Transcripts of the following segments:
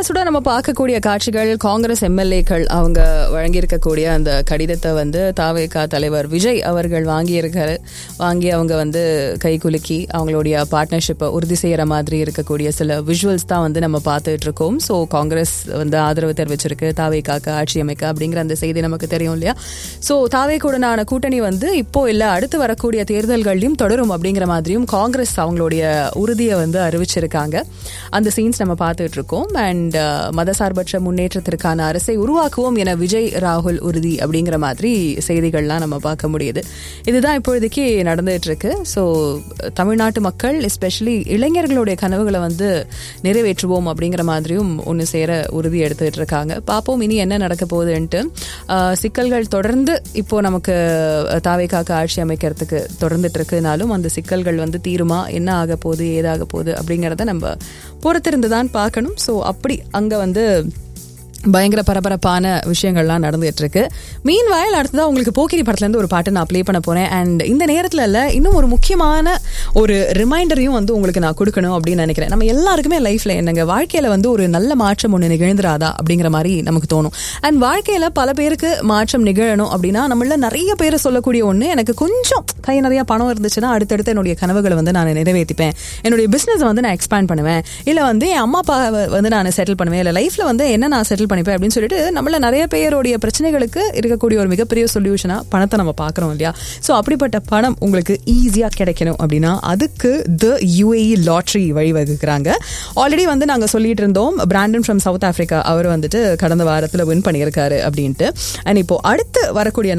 சுட நம்ம பார்க்கக்கூடிய காட்சிகள், காங்கிரஸ் எம்எல்ஏக்கள் அவங்க வழங்கியிருக்கக்கூடிய அந்த கடிதத்தை வந்து தாவேகா தலைவர் விஜய் அவர்கள் வாங்கி அவங்க வந்து கைகுலுக்கி அவங்களுடைய பார்ட்னர்ஷிப்பை உறுதி செய்யற மாதிரி இருக்கக்கூடிய சில விஷுவல்ஸ் தான் வந்து நம்ம பார்த்துட்டு இருக்கோம். ஸோ காங்கிரஸ் வந்து ஆதரவு தெரிவிச்சிருக்கு தாவேகாக்கு ஆட்சி அமைக்க அப்படிங்கிற அந்த செய்தி நமக்கு தெரியும் இல்லையா. ஸோ தாவேகுடனான கூட்டணி வந்து இப்போ இல்லை அடுத்து வரக்கூடிய தேர்தல்களையும் தொடரும் அப்படிங்கிற மாதிரியும் காங்கிரஸ் அவங்களுடைய உறுதியை வந்து அறிவிச்சிருக்காங்க. அந்த சீன்ஸ் நம்ம பார்த்துட்டு இருக்கோம். அண்ட் மதசார்பற்ற முன்னேற்றத்திற்கான அரசை உருவாக்குவோம் என விஜய் ராகுல் உறுதி அப்படிங்கிற மாதிரி செய்திகள்லாம் நம்ம பார்க்க முடியுது. இதுதான் இப்போதைக்கு நடந்துட்டு இருக்கு. ஸோ தமிழ்நாட்டு மக்கள் எஸ்பெஷலி இளைஞர்களுடைய கனவுகளை வந்து நிறைவேற்றுவோம் அப்படிங்கிற மாதிரியும் ஒன்று சேர உறுதி எடுத்துட்டு இருக்காங்க. பார்ப்போம் இனி என்ன நடக்க போகுதுன்ட்டு. சிக்கல்கள் தொடர்ந்து இப்போ நமக்கு தாவேகாக்கு ஆட்சி அமைக்கிறதுக்கு தொடர்ந்துட்டு இருக்குனாலும் அந்த சிக்கல்கள் வந்து தீருமா, என்ன ஆக போகுது, ஏதாக போகுது அப்படிங்கிறத நம்ம பொறுத்திருந்து தான் பார்க்கணும். ஸோ அப்படி அங்கே வந்து பயங்கர பரபரப்பான விஷயங்கள்லாம் நடந்துட்டு இருக்கு. மீன் வாயில் அடுத்ததான் உங்களுக்கு போக்கிரி படத்துலேருந்து ஒரு பாட்டு நான் ப்ளே பண்ண போறேன். அண்ட் இந்த நேரத்தில் இல்லை, இன்னும் ஒரு முக்கியமான ஒரு ரிமைண்டரையும் வந்து உங்களுக்கு நான் கொடுக்கணும் அப்படின்னு நினைக்கிறேன். நம்ம எல்லாருக்குமே லைஃப்ல என்னங்க வாழ்க்கையில வந்து ஒரு நல்ல மாற்றம் ஒன்று நிகழ்ந்துராதா அப்படிங்கிற மாதிரி நமக்கு தோணும். அண்ட் வாழ்க்கையில பல பேருக்கு மாற்றம் நிகழணும் அப்படின்னா நம்மள நிறைய பேர் சொல்லக்கூடிய ஒன்று, எனக்கு கொஞ்சம் கை நிறைய பணம் இருந்துச்சுன்னா அடுத்தடுத்து என்னுடைய கனவுகளை வந்து நான் நிறைவேற்றிப்பேன், என்னுடைய பிசினஸ் வந்து நான் எக்ஸ்பேண்ட் பண்ணுவேன், இல்லை வந்து என் அம்மா அப்பா வந்து நான் செட்டில் பண்ணுவேன், இல்லை லைஃப்ல வந்து என்ன நான் செட்டில் பண்ணிப்பேன் அப்படின்னு சொல்லிட்டு நம்மள நிறைய பேருடைய பிரச்சனைகளுக்கு இருக்கக்கூடிய ஒரு மிகப்பெரிய சொல்யூஷனா பணத்தை நம்ம பார்க்குறோம் இல்லையா. ஸோ அப்படிப்பட்ட பணம் உங்களுக்கு ஈஸியாக கிடைக்கணும் அப்படின்னா அதுக்கு த UAE லாட்ரி வழிவகுக்கிறாங்க. ஆல்ரெடி வந்து நாங்கள் சொல்லிட்டு இருந்தோம், பிராண்டன் ஃப்ரம் சவுத் ஆஃப்ரிக்கா அவர் வந்துட்டு கடந்த வாரத்தில் வின் பண்ணியிருக்காரு அப்படின்ட்டு. அண்ட் இப்போ அடுத்து வரக்கூடிய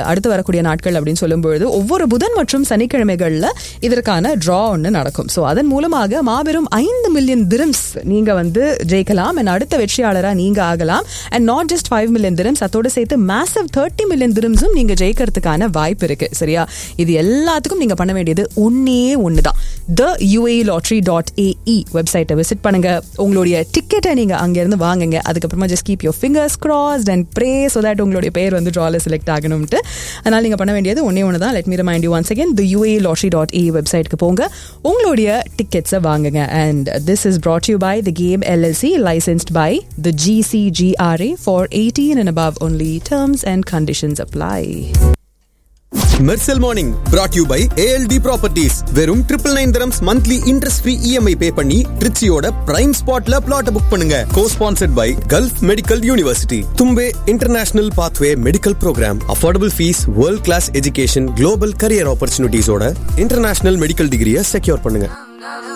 நாட்கள் அப்படின்னு சொல்லும்பொழுது ஒவ்வொரு புதன் மற்றும் சனிக்கிழமைகளில் இதற்கான ட்ரா ஒன்று நடக்கும். ஸோ அதன் மூலமாக மாபெரும் 5 மில்லியன் திரம்ஸ் நீங்க வந்து ஜெயிக்கலாம். அண்ட் அடுத்த வெற்றியாளராக நீங்க ஆகலாம். And not just 5 million dirhams, அதோட சேர்த்து massive 30 million dirhamsum நீங்க ஜெயிக்கிறதுக்கான வாய்ப்பு இருக்கு. சரியா? இது எல்லாத்துக்கும் நீங்க பண்ண வேண்டியது ஒண்ணுதான். theuaelottery.ae வெப்சைட்டை விசிட் பண்ணுங்க. உங்களுடைய டிக்கெட்டை நீங்க அங்க இருந்து வாங்குங்க. அதுக்கப்புறமா just keep your fingers crossed and pray so that உங்களுடைய பேர் வந்து drawல செலக்ட் ஆகணும்ட்டு. அதனால நீங்க பண்ண வேண்டியது ஒண்ணுதான். Let me remind you once again, theuaelottery.ae வெப்சைட்க்கு போங்க, உங்களுடைய டிக்கெட்ஸை வாங்குங்க. And this is brought to you by The Game LLC, licensed by the GCGRA for 18 and above only. Terms and conditions apply. Mersal Morning brought to you by ALD Properties. வெறும் 999 dirhams monthly interest free EMI pay பண்ணி ட்ரிச்சியோட prime spotல plot book பண்ணுங்க. Co-sponsored by Gulf Medical University, Tumbe International Pathway Medical Program, affordable fees, world class education, global career opportunities ஓட international medical degree secure பண்ணுங்க.